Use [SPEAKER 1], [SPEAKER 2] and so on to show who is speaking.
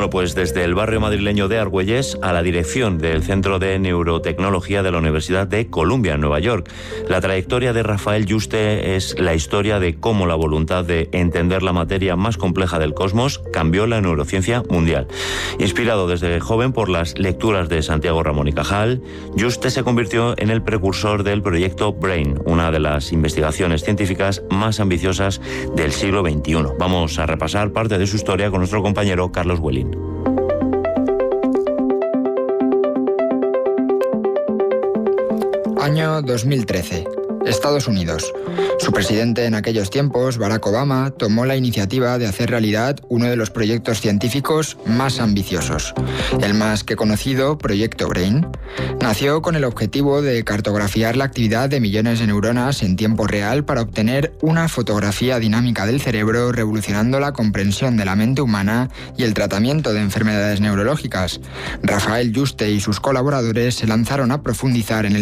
[SPEAKER 1] Bueno, pues desde el barrio madrileño de Argüelles a la dirección del Centro de Neurotecnología de la Universidad de Columbia, en Nueva York. La trayectoria de Rafael Yuste es la historia de cómo la voluntad de entender la materia más compleja del cosmos cambió la neurociencia mundial. Inspirado desde joven por las lecturas de Santiago Ramón y Cajal, Yuste se convirtió en el precursor del proyecto BRAIN, una de las investigaciones científicas más ambiciosas del siglo XXI. Vamos a repasar parte de su historia con nuestro compañero Carlos Welling.
[SPEAKER 2] Año 2013. Estados Unidos. Su presidente en aquellos tiempos, Barack Obama, tomó la iniciativa de hacer realidad uno de los proyectos científicos más ambiciosos. El más que conocido Proyecto BRAIN nació con el objetivo de cartografiar la actividad de millones de neuronas en tiempo real para obtener una fotografía dinámica del cerebro, revolucionando la comprensión de la mente humana y el tratamiento de enfermedades neurológicas. Rafael Yuste y sus colaboradores se lanzaron a profundizar en el